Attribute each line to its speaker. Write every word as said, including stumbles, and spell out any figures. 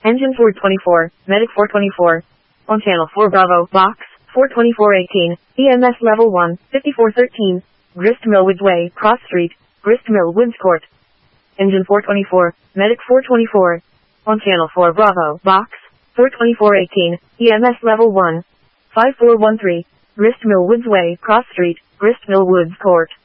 Speaker 1: Engine four twenty-four, Medic four twenty-four. On channel four Bravo, box, four twenty-four eighteen, E M S level one, fifty-four thirteen, Grist Mill Woods Way, Cross Street, Grist Mill Woods Court. Engine four twenty-four, Medic four twenty-four. On channel four Bravo, box, four twenty-four eighteen, E M S level one, five four one three, Grist Mill Woods Way, Cross Street, Grist Mill Woods Court.